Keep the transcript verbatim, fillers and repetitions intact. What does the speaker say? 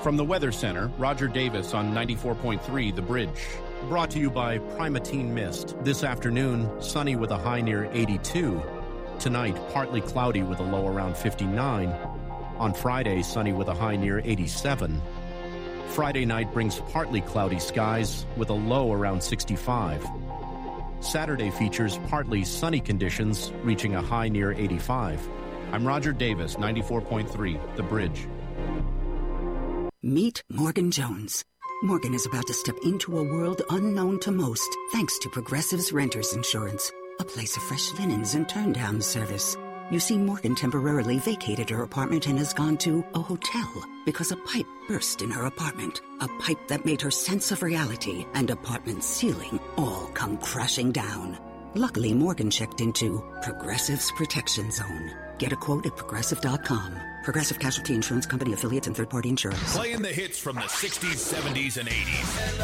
From the Weather Center, Roger Davis on ninety-four point three The Bridge. Brought to you by Primatene Mist. This afternoon, sunny with a high near eighty-two. Tonight, partly cloudy with a low around fifty-nine. On Friday, sunny with a high near eighty-seven. Friday night brings partly cloudy skies with a low around sixty-five. Saturday features partly sunny conditions reaching a high near eighty-five. I'm Roger Davis, ninety-four point three The Bridge. Meet Morgan Jones. Morgan is about to step into a world unknown to most, thanks to Progressive's Renters Insurance, a place of fresh linens and turn-down service. You see, Morgan temporarily vacated her apartment and has gone to a hotel because a pipe burst in her apartment. A pipe that made her sense of reality and apartment ceiling all come crashing down. Luckily, Morgan checked into Progressive's Protection Zone. Get a quote at Progressive dot com. Progressive Casualty Insurance Company affiliates and third-party insurers. Playing the hits from the sixties, seventies, and eighties.